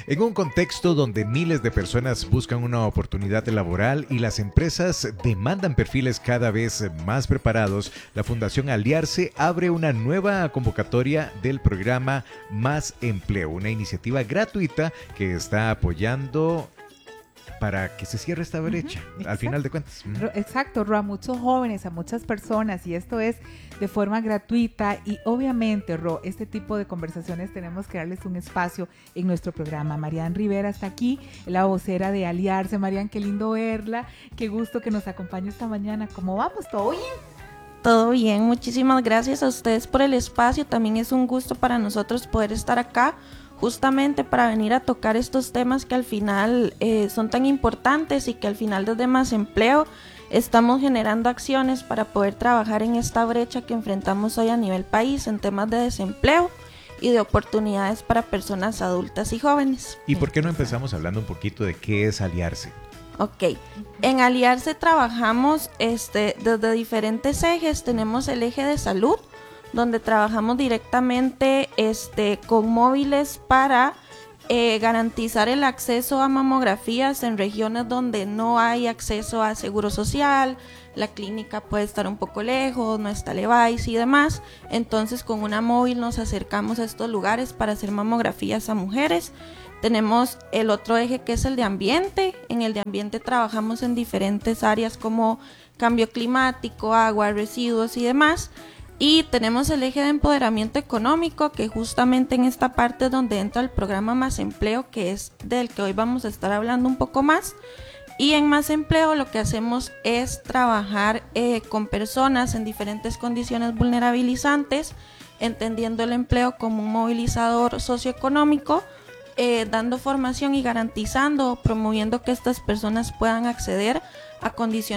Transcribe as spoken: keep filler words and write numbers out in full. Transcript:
En un contexto donde miles de personas buscan una oportunidad laboral y las empresas demandan perfiles cada vez más preparados, la Fundación Aliarse abre una nueva convocatoria del programa Más Empleo, una iniciativa gratuita que está apoyando para que se cierre esta brecha, uh-huh, al final de cuentas. Uh-huh. Exacto, Ro, a muchos jóvenes, a muchas personas, y esto es de forma gratuita y obviamente, Ro, este tipo de conversaciones tenemos que darles un espacio en nuestro programa. Marian Rivera está aquí, la vocera de Aliarse. Marian, qué lindo verla, qué gusto que nos acompañe esta mañana. ¿Cómo vamos? ¿Todo bien? Todo bien, muchísimas gracias a ustedes por el espacio. También es un gusto para nosotros poder estar acá justamente para venir a tocar estos temas que al final eh, son tan importantes y que al final desde Más Empleo estamos generando acciones para poder trabajar en esta brecha que enfrentamos hoy a nivel país en temas de desempleo y de oportunidades para personas adultas y jóvenes. ¿Y por qué no empezamos hablando un poquito de qué es Aliarse? Ok, en Aliarse trabajamos este, desde diferentes ejes. Tenemos el eje de salud, donde trabajamos directamente este, con móviles para eh, garantizar el acceso a mamografías en regiones donde no hay acceso a seguro social, la clínica puede estar un poco lejos, no está Levi's y demás. Entonces con una móvil nos acercamos a estos lugares para hacer mamografías a mujeres. Tenemos el otro eje que es el de ambiente. En el de ambiente trabajamos en diferentes áreas como cambio climático, agua, residuos y demás. Y tenemos el eje de empoderamiento económico, que justamente en esta parte es donde entra el programa Más Empleo, que es del que hoy vamos a estar hablando un poco más. Y en Más Empleo lo que hacemos es trabajar eh, con personas en diferentes condiciones vulnerabilizantes, entendiendo el empleo como un movilizador socioeconómico, eh, dando formación y garantizando, promoviendo que estas personas puedan acceder a condiciones